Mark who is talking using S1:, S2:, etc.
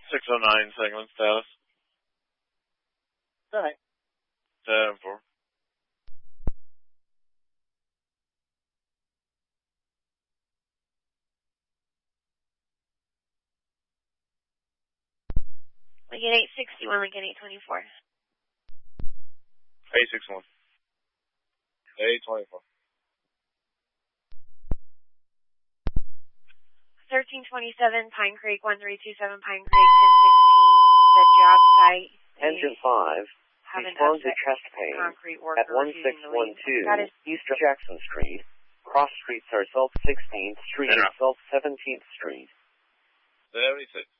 S1: 609, segment status.
S2: All right.
S1: 10-4.
S3: Lincoln 861, Lincoln 824.
S1: 861. 824.
S3: 1327 Pine Creek, 1327 Pine Creek, 1016. The job site.
S4: Engine 5. Respond to chest pain at 1612 East Jackson Street. Cross streets are South 16th Street and South 17th Street.
S1: 76.